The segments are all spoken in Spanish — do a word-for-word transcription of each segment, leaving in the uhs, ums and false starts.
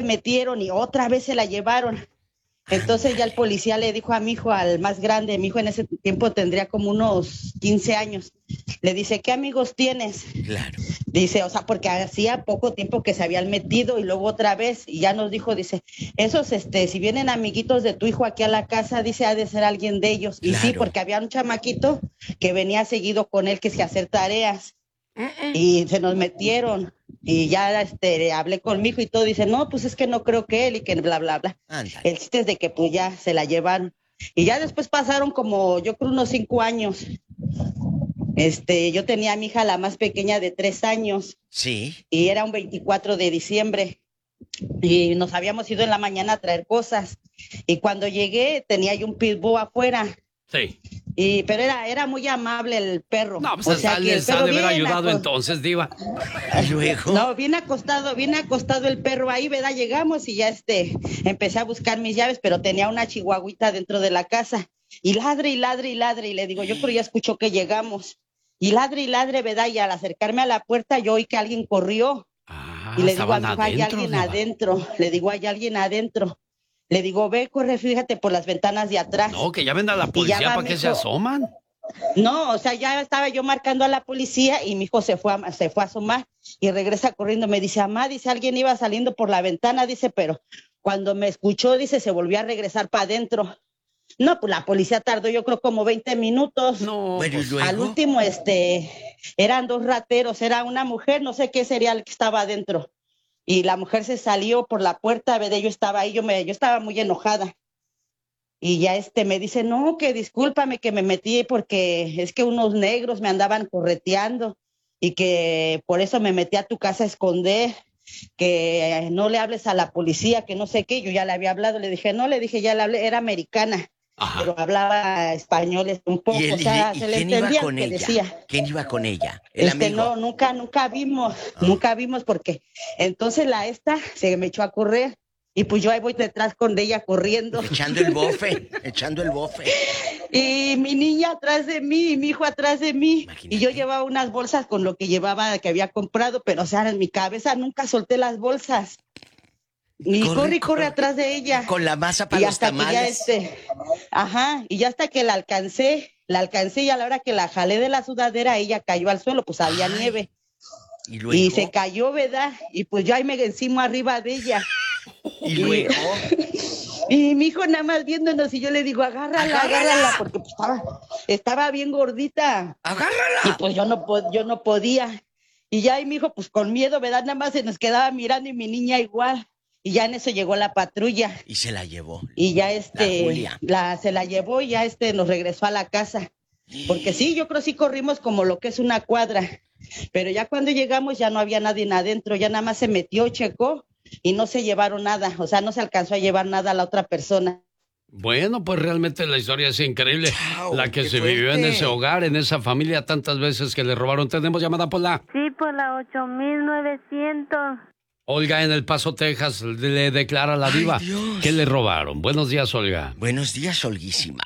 metieron y otra vez se la llevaron. Entonces ya el policía le dijo a mi hijo, al más grande, mi hijo en ese tiempo tendría como unos quince años, le dice, ¿qué amigos tienes? Claro. Dice, o sea, porque hacía poco tiempo que se habían metido y luego otra vez, y ya nos dijo, dice, esos, este, si vienen amiguitos de tu hijo aquí a la casa, dice, ha de ser alguien de ellos. Claro. Y sí, porque había un chamaquito que venía seguido con él que se hacer tareas. Y se nos metieron y ya este hablé con mi hijo y todo, dice, no, pues es que no creo que él y que bla, bla, bla. Ándale. El chiste es de que pues ya se la llevaron. Y ya después pasaron como, yo creo, unos cinco años. Este, yo tenía a mi hija la más pequeña de tres años. Sí. Y era un veinticuatro de diciembre. Y nos habíamos ido en la mañana a traer cosas. Y cuando llegué tenía yo un pitbull afuera. Sí. Y, pero era, era muy amable el perro. No, pues o sea, que el les ha perro de haber bien ayudado aco- entonces, Diva. ¿Y luego? No, bien acostado, bien acostado el perro ahí, ¿verdad? Llegamos y ya este, empecé a buscar mis llaves, pero tenía una chihuahuita dentro de la casa. Y ladre y ladre y ladre. Y le digo, yo pero ya escuchó que llegamos. Y ladre y ladre, ¿verdad? Y al acercarme a la puerta, yo oí que alguien corrió. Ah, Y le digo a estaban mi hijo, hay adentro, alguien Diva. adentro. Le digo, hay alguien adentro. Le digo, ve, corre, fíjate por las ventanas de atrás. No, que llamen a la Y ya policía va para mi que se hijo. asoman. No, o sea, ya estaba yo marcando a la policía y mi hijo se fue a, se fue a asomar y regresa corriendo. Me dice, mamá, dice, alguien iba saliendo por la ventana, dice, pero cuando me escuchó, dice, se volvió a regresar para adentro. No, pues la policía tardó yo creo como veinte minutos. No, Bueno, ¿y pues, luego? Al último, este, eran dos rateros, era una mujer, no sé qué sería el que estaba adentro. Y la mujer se salió por la puerta, ¿verdad? Yo estaba ahí, yo, me, yo estaba muy enojada. Y ya este me dice, no, que discúlpame que me metí porque es que unos negros me andaban correteando y que por eso me metí a tu casa a esconder, que no le hables a la policía, que no sé qué. Yo ya le había hablado, le dije, no, le dije, ya le hablé, era americana, Ajá. pero hablaba español un poco, ¿Y, él, o sea, y, y se le quién iba entendía lo con que ella? decía. ¿Quién iba con ella? ¿El Este, amigo? no, nunca, nunca vimos, Ah. nunca vimos porque entonces la esta se me echó a correr y pues yo ahí voy detrás con ella corriendo. Echando el bofe, echando el bofe. Y mi niña atrás de mí, y mi hijo atrás de mí. Imagínate. Y yo llevaba unas bolsas con lo que llevaba, que había comprado, pero o sea, en mi cabeza nunca solté las bolsas. Y corre, corre, corre atrás de ella. Con la masa para y los hasta tamales. que ya este, ajá, y ya hasta que la alcancé, la alcancé y a la hora que la jalé de la sudadera, ella cayó al suelo, pues había Ay. nieve. ¿Y luego? Y se cayó, ¿verdad? Y pues yo ahí me encima arriba de ella. ¿Y luego? Y mi hijo nada más viéndonos y yo le digo, agárrala, ¡Agárrala! agárrala, porque pues, estaba, estaba bien gordita. Y ¡Agárrala! pues yo no, po- yo no podía. Y ya y mi hijo pues con miedo, ¿verdad? Nada más se nos quedaba mirando y mi niña igual. Y ya en eso llegó la patrulla. Y se la llevó. Y ya La este, Julia. la, se la llevó y ya este nos regresó a la casa. Porque sí, yo creo sí corrimos como lo que es una cuadra. Pero ya cuando llegamos ya no había nadie adentro, ya nada más se metió, checó y no se llevaron nada, o sea, no se alcanzó a llevar nada a la otra persona. Bueno, pues realmente la historia es increíble. Chao, la que qué se fuerte. vivió en ese hogar, en esa familia, tantas veces que le robaron. Tenemos llamada por la Sí, por la ocho mil novecientos. Olga en El Paso, Texas. Le declara a la Ay, diva Dios. que le robaron. Buenos días, Olga. Buenos días, Olguísima.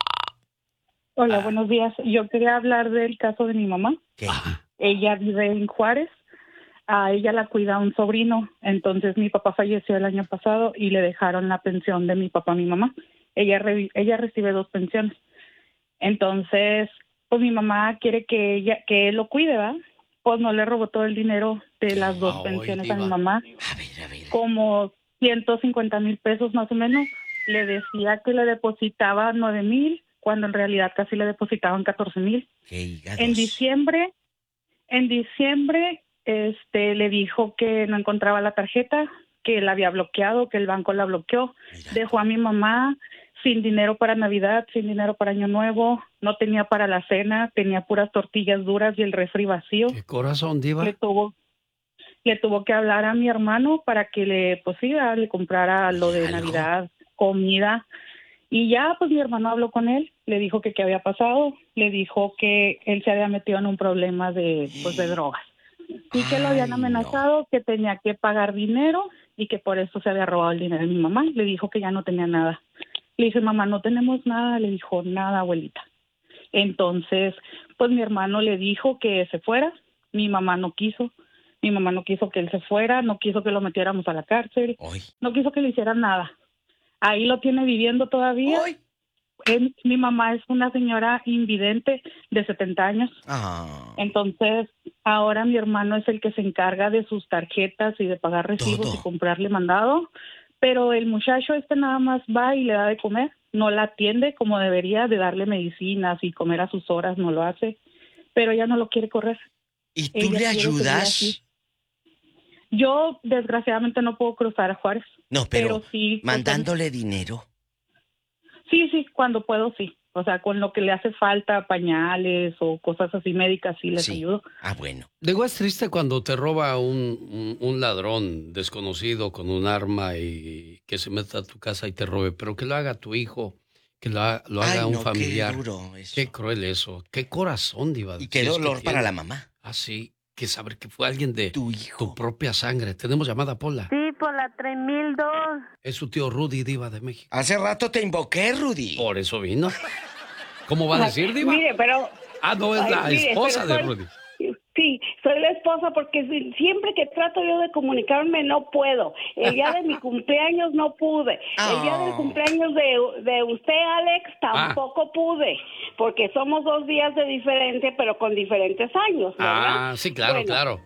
Hola, Ah. buenos días. Yo quería hablar del caso de mi mamá. ¿Qué? Ajá. Ella vive en Juárez. A ella la cuida un sobrino. Entonces mi papá falleció el año pasado y le dejaron la pensión de mi papá a mi mamá. Ella re- ella recibe dos pensiones. Entonces, pues mi mamá quiere que ella que él lo cuide, ¿verdad? Pues no le robó todo el dinero de las dos Ay, pensiones a mi diva. mamá. A ver, a ver. Como ciento cincuenta mil pesos más o menos. Le decía que le depositaba nueve mil, cuando en realidad casi le depositaban catorce mil. Qué hígados. En diciembre, en diciembre, este, le dijo que no encontraba la tarjeta, que la había bloqueado, que el banco la bloqueó. Mira. Dejó a mi mamá sin dinero para Navidad, sin dinero para Año Nuevo, no tenía para la cena, tenía puras tortillas duras y el refri vacío. ¿Qué corazón, diva? Le tuvo, le tuvo que hablar a mi hermano para que le, pues sí, ah, le comprara lo de ¿Algo? Navidad, comida. Y ya, pues mi hermano habló con él, le dijo que qué había pasado, le dijo que él se había metido en un problema de, pues, de drogas. Y que lo habían Ay, no. amenazado, que tenía que pagar dinero y que por eso se había robado el dinero de mi mamá. Le dijo que ya no tenía nada. Le dije, mamá, no tenemos nada. Le dijo, nada, abuelita. Entonces, pues mi hermano le dijo que se fuera. Mi mamá no quiso. Mi mamá no quiso que él se fuera, no quiso que lo metiéramos a la cárcel, Hoy. no quiso que le hicieran nada. Ahí lo tiene viviendo todavía. Hoy. Él- mi mamá es una señora invidente de setenta años. Ah, Entonces, ahora mi hermano es el que se encarga de sus tarjetas y de pagar recibos Todo. y comprarle mandado. Pero el muchacho este nada más va y le da de comer. No la atiende como debería, de darle medicinas y comer a sus horas, no lo hace. Pero ella no lo quiere correr. ¿y tú Ella le quiere seguir ayudas? así. Yo, desgraciadamente, no puedo cruzar a Juárez. No, pero, sí, mandándole dinero. Sí, sí, cuando puedo, sí. O sea, con lo que le hace falta, pañales o cosas así médicas, sí les Sí. ayudo. Ah, bueno. Digo, es triste cuando te roba un, un, un ladrón desconocido con un arma y que se meta a tu casa y te robe, pero que lo haga tu hijo, que lo, ha- lo haga Ay, un no, familiar. qué duro eso. Qué cruel eso. Qué corazón, Diva. Y qué si es que dolor para tiene. la mamá. Ah, sí. Que saber que fue alguien de Tu hijo. tu propia sangre. Tenemos llamada, Pola. Sí, por la tres mil dos. Es su tío Rudy, Diva de México. Hace rato te invoqué, Rudy. Por eso vino. ¿Cómo va a decir, Diva? Mire, pero... Ah, no, es Ay, la mire, esposa pero de soy- Rudy. Sí, soy la esposa porque si- siempre que trato yo de comunicarme no puedo. El día de mi cumpleaños no pude. El día del Oh. cumpleaños de, de usted, Alex, tampoco pude. Porque somos dos días de diferencia, pero con diferentes años, ¿verdad? Ah, sí, claro, Bueno, claro.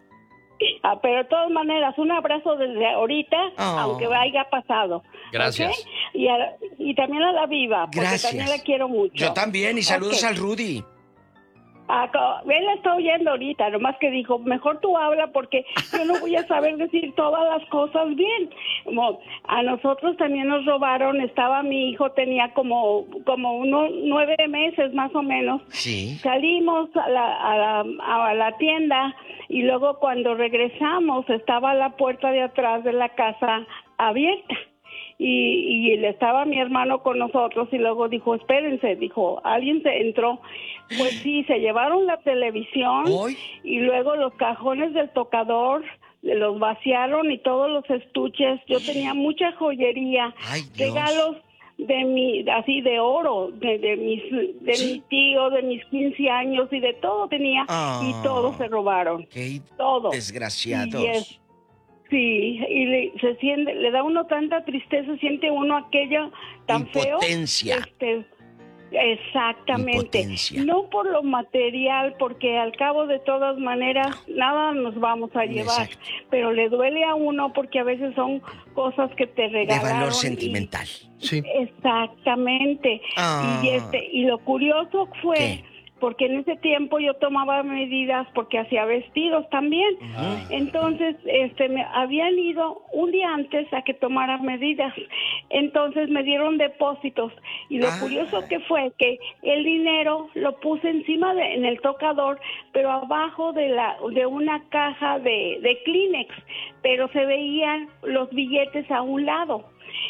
ah, pero de todas maneras, un abrazo desde ahorita, Oh. aunque haya pasado. Gracias. ¿Ok? Y, a- y también a la Viva, porque Gracias. también la quiero mucho. Yo también, y saludos Ok. al Rudy. Ah, co- él la está oyendo ahorita, nomás que dijo, mejor tú habla porque yo no voy a saber decir todas las cosas bien. Como a nosotros también nos robaron, estaba mi hijo, tenía como, como unos nueve meses más o menos. Sí. Salimos a la, a, la, a la tienda y luego cuando regresamos estaba la puerta de atrás de la casa abierta. Y, y estaba mi hermano con nosotros y luego dijo, espérense, dijo, alguien se entró. Pues sí, se llevaron la televisión ¿Hoy? y luego los cajones del tocador los vaciaron y todos los estuches. Yo tenía mucha joyería, Ay, Dios. regalos de mi, así de oro, de, de mis, de Sí. mi tío, de mis quince años y de todo tenía Ah. y todo se robaron, Qué todo. desgraciados. Y es- Sí, y le, se siente, le da uno tanta tristeza, siente uno aquello tan Impotencia. feo. Este, exactamente. Impotencia. No por lo material, porque al cabo de todas maneras nada nos vamos a llevar, Exacto. pero le duele a uno porque a veces son cosas que te De regalaron. valor y- sentimental. Sí. Exactamente. Ah. Y este y lo curioso fue ¿Qué? porque en ese tiempo yo tomaba medidas porque hacía vestidos también. Entonces, este me habían ido un día antes a que tomara medidas. Entonces me dieron depósitos y lo Ah. curioso que fue que el dinero lo puse encima de en el tocador, pero abajo de la de una caja de de Kleenex, pero se veían los billetes a un lado.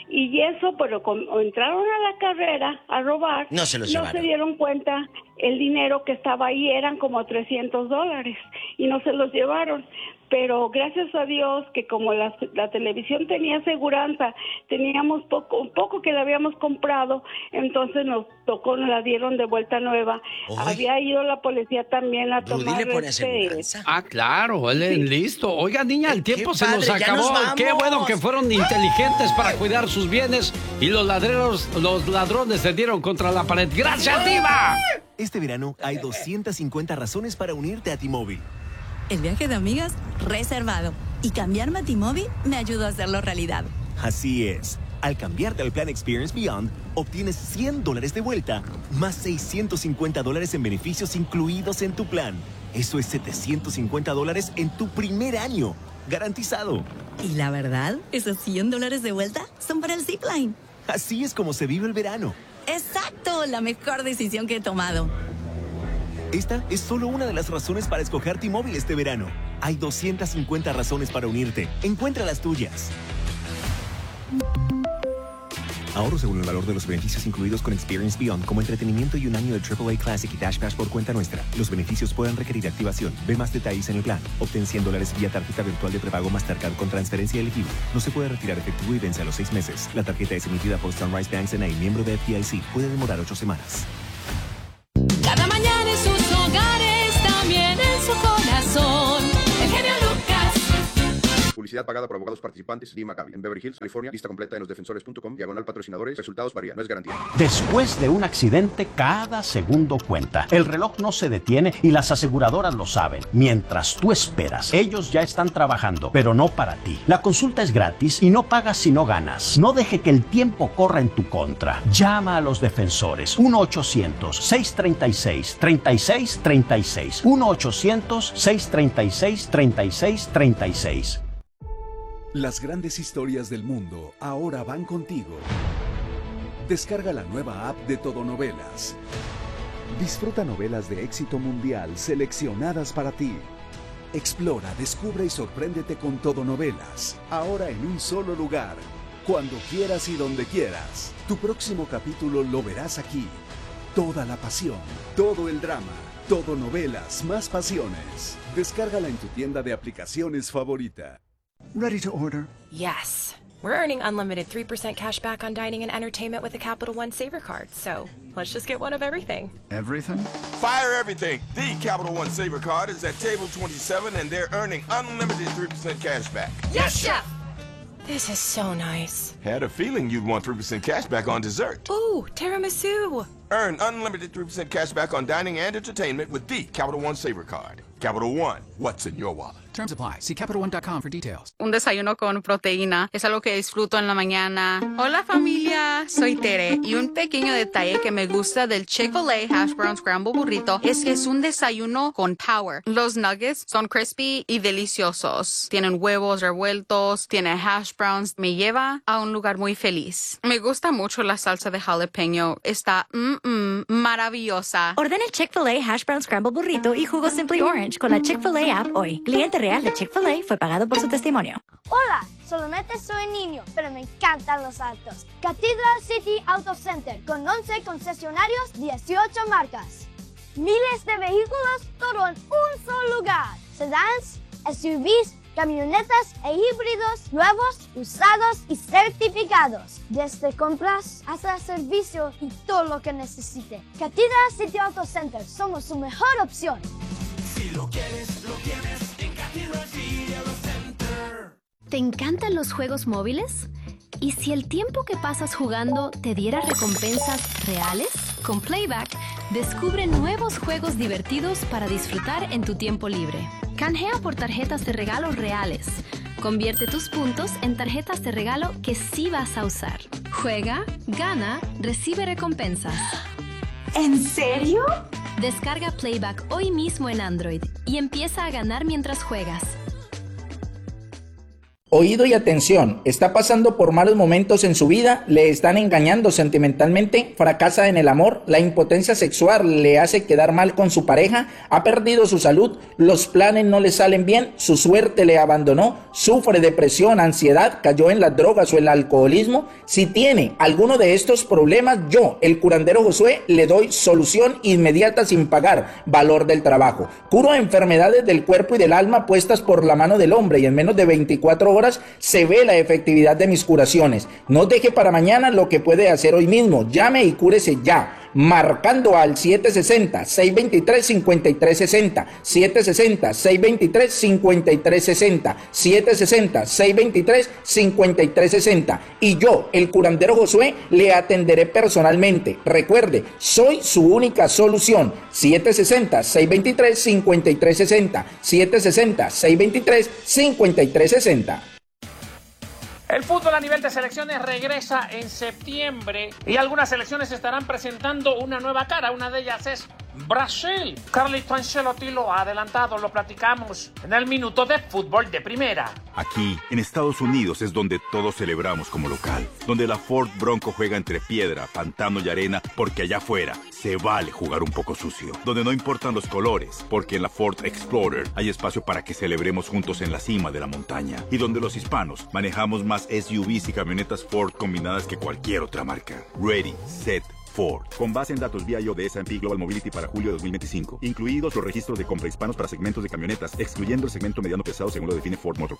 Y eso, pero como entraron a la carrera a robar, No se los no llevaron. se dieron cuenta el dinero que estaba ahí eran como trescientos dólares y no se los llevaron. Pero gracias a Dios que como la, la televisión tenía aseguranza, teníamos poco, un poco que la habíamos comprado, entonces nos tocó, nos la dieron de vuelta nueva. Uy. Había ido la policía también a Rudy tomar le pone este, aseguranza. Ah, claro, él es listo. Oiga, niña, el Qué tiempo se padre, nos ya acabó. nos vamos. Qué bueno que fueron inteligentes para cuidar sus bienes y los ladreros, los ladrones se dieron contra la pared. ¡Gracias, Diva! Este verano hay doscientas cincuenta razones para unirte a T-Mobile. El viaje de amigas reservado. Y cambiarme a T-Mobile me ayudó a hacerlo realidad. Así es. Al cambiarte al plan Experience Beyond, obtienes cien dólares de vuelta, más seiscientos cincuenta dólares en beneficios incluidos en tu plan. Eso es setecientos cincuenta dólares en tu primer año. Garantizado. Y la verdad, esos cien dólares de vuelta son para el Zipline. Así es como se vive el verano. ¡Exacto! La mejor decisión que he tomado. Esta es solo una de las razones para escoger T-Mobile este verano. Hay doscientas cincuenta razones para unirte. Encuentra las tuyas. Ahorro según el valor de los beneficios incluidos con Experience Beyond, como entretenimiento y un año de triple A Classic y Dash Pass por cuenta nuestra. Los beneficios pueden requerir activación. Ve más detalles en el plan. Obtén cien dólares vía tarjeta virtual de prepago Mastercard con transferencia elegible. No se puede retirar efectivo y vence a los seis meses. La tarjeta es emitida por Sunrise Banks N A, miembro de F D I C. Puede demorar ocho semanas. Cada mañana en sus hogares, también en su corazón. El genio Lucas. Publicidad pagada por abogados participantes. Lee Maccabi. En Beverly Hills, California. Lista completa en los defensores punto com. Diagonal patrocinadores. Resultados varían. No es garantía. Después de un accidente, cada segundo cuenta. El reloj no se detiene y las aseguradoras lo saben. Mientras tú esperas, ellos ya están trabajando, pero no para ti. La consulta es gratis y no pagas si no ganas. No deje que el tiempo corra en tu contra. Llama a los defensores. uno ochocientos, seiscientos treinta y seis, treinta y seis treinta y seis. uno ochocientos, seiscientos treinta y seis, treinta y seis treinta y seis. Las grandes historias del mundo ahora van contigo. Descarga la nueva app de Todonovelas. Disfruta novelas de éxito mundial seleccionadas para ti. Explora, descubre y sorpréndete con Todonovelas. Ahora en un solo lugar. Cuando quieras y donde quieras. Tu próximo capítulo lo verás aquí. Toda la pasión, todo el drama. Todonovelas, más pasiones. Descárgala en tu tienda de aplicaciones favorita. Ready to order? Yes. We're earning unlimited three percent cash back on dining and entertainment with the Capital One Saver Card, so let's just get one of everything. Everything? Fire everything! The Capital One Saver Card is at table twenty-seven and they're earning unlimited three percent cash back. Yes, Chef! This is so nice. Had a feeling you'd want three percent cash back on dessert. Ooh, tiramisu! Earn unlimited three percent cash back on dining and entertainment with the Capital One Saver Card. Capital One, what's in your wallet? Terms apply. See Capital One dot com for details. Un desayuno con proteína es algo que disfruto en la mañana. Hola familia, soy Tere y un pequeño detalle que me gusta del Chick-fil-A Hash Brown Scramble Burrito es que es un desayuno con power. Los nuggets son crispy y deliciosos. Tienen huevos revueltos, tiene hash browns. Me lleva a un lugar muy feliz. Me gusta mucho la salsa de jalapeño. Está mm, mm, maravillosa. Ordena el Chick-fil-A Hash Brown Scramble Burrito y jugo Simply Orange con la Chick-fil-A app hoy. Cliente real de Chick-fil-A fue pagado por su testimonio. Hola, solamente soy niño, pero me encantan los autos. Cathedral City Auto Center con once concesionarios, dieciocho marcas. Miles de vehículos, todo en un solo lugar. Sedans, S U Vs, camionetas e híbridos, nuevos, usados y certificados. Desde compras hasta servicio y todo lo que necesite. Cathedral City Auto Center, somos su mejor opción. Si lo quieres, lo tienes en Cathedral City Auto Center. ¿Te encantan los juegos móviles? ¿Y si el tiempo que pasas jugando te diera recompensas reales? Con Playback, descubre nuevos juegos divertidos para disfrutar en tu tiempo libre. Canjea por tarjetas de regalo reales. Convierte tus puntos en tarjetas de regalo que sí vas a usar. Juega, gana, recibe recompensas. ¿En serio? Descarga Playback hoy mismo en Android y empieza a ganar mientras juegas. Oído y atención, está pasando por malos momentos en su vida, le están engañando sentimentalmente, fracasa en el amor, la impotencia sexual le hace quedar mal con su pareja, ha perdido su salud, los planes no le salen bien, su suerte le abandonó, sufre depresión, ansiedad, cayó en las drogas o el alcoholismo. Si tiene alguno de estos problemas, yo, el curandero Josué, le doy solución inmediata sin pagar valor del trabajo. Curo enfermedades del cuerpo y del alma puestas por la mano del hombre y en menos de veinticuatro horas se ve la efectividad de mis curaciones. No deje para mañana lo que puede hacer hoy mismo. Llame y cúrese ya. Marcando al siete seis cero, seis dos tres, cinco tres seis cero, siete seis cero, seis dos tres, cinco tres seis cero, siete seis cero, seis dos tres, cinco tres seis cero y yo, el curandero Josué, le atenderé personalmente. Recuerde, soy su única solución. siete seis cero, seis dos tres, cinco tres seis cero, siete seis cero, seis dos tres, cinco tres seis cero. El fútbol a nivel de selecciones regresa en septiembre y algunas selecciones estarán presentando una nueva cara. Una de ellas es Brasil. Carlito Ancelotti lo ha adelantado, lo platicamos en el minuto de fútbol de primera. Aquí, en Estados Unidos, es donde todos celebramos como local. Donde la Ford Bronco juega entre piedra, pantano y arena, porque allá afuera se vale jugar un poco sucio. Donde no importan los colores, porque en la Ford Explorer hay espacio para que celebremos juntos en la cima de la montaña. Y donde los hispanos manejamos más S U Vs y camionetas Ford combinadas que cualquier otra marca. Ready, set, Ford. Con base en datos vía I O de S and P Global Mobility para julio de dos mil veinticinco. Incluidos los registros de compra hispanos para segmentos de camionetas, excluyendo el segmento mediano pesado según lo define Ford Motor.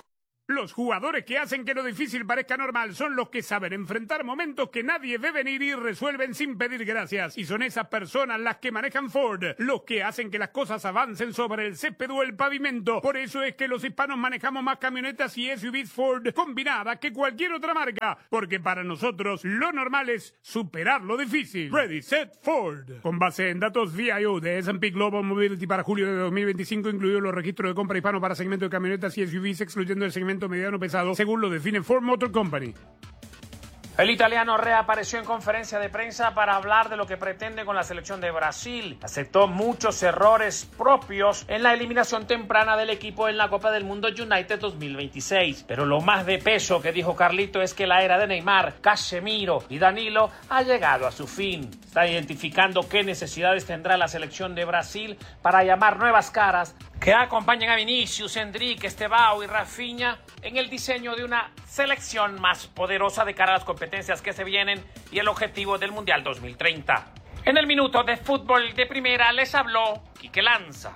Los jugadores que hacen que lo difícil parezca normal son los que saben enfrentar momentos que nadie ve venir y resuelven sin pedir gracias. Y son esas personas las que manejan Ford, los que hacen que las cosas avancen sobre el césped o el pavimento. Por eso es que los hispanos manejamos más camionetas y S U Vs Ford combinadas que cualquier otra marca. Porque para nosotros lo normal es superar lo difícil. Ready, set, Ford. Con base en datos V I O de S and P Global Mobility para julio de dos mil veinticinco, incluidos los registros de compra hispano para segmento de camionetas y S U Vs, excluyendo el segmento mediano pesado, según lo define Ford Motor Company. El italiano reapareció en conferencia de prensa para hablar de lo que pretende con la selección de Brasil. Aceptó muchos errores propios en la eliminación temprana del equipo en la Copa del Mundo United dos mil veintiséis. Pero lo más de peso que dijo Carlito es que la era de Neymar, Casemiro y Danilo ha llegado a su fin. Está identificando qué necesidades tendrá la selección de Brasil para llamar nuevas caras que acompañen a Vinicius, Enrique, Estevao y Rafinha en el diseño de una selección más poderosa de cara a las competencias que se vienen y el objetivo del Mundial dos mil treinta. En el minuto de fútbol de primera les habló Quique Lanza.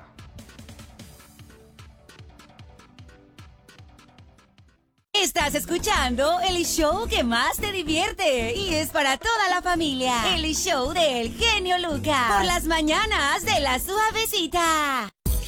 Estás escuchando el show que más te divierte y es para toda la familia. El show del genio Lucas. Por las mañanas de La Suavecita.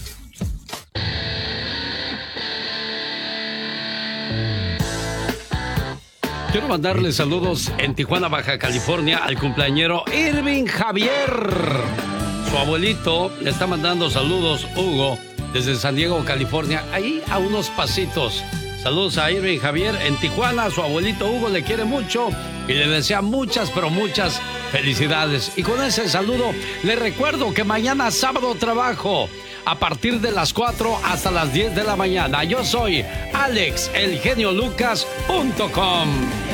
Quiero mandarle saludos en Tijuana, Baja California, al cumpleañero Irving Javier. Su abuelito le está mandando saludos, Hugo, desde San Diego, California, ahí a unos pasitos. Saludos a Irving Javier en Tijuana. Su abuelito Hugo le quiere mucho y le desea muchas, pero muchas felicidades. Y con ese saludo le recuerdo que mañana sábado trabajo a partir de las cuatro hasta las diez de la mañana. Yo soy Alex, el genio Lucas punto com.